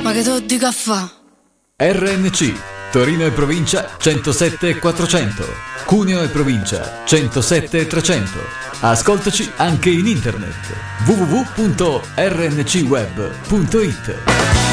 Ma che te dica fa? RNC, Torino e provincia 107 e 400, Cuneo e provincia 107 e 300. Ascoltaci anche in internet www.rncweb.it.